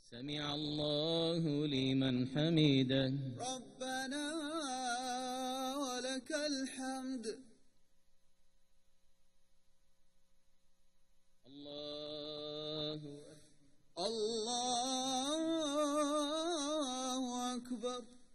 سمع الله لمن حمده. ربنا ولك الحمد. الله الله أكبر.